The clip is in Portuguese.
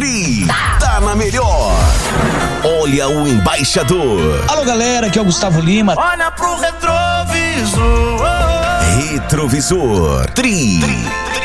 Tri, tá na melhor. Olha o embaixador. Alô galera, aqui é o Gustavo Lima. Olha pro retrovisor. Retrovisor Tri.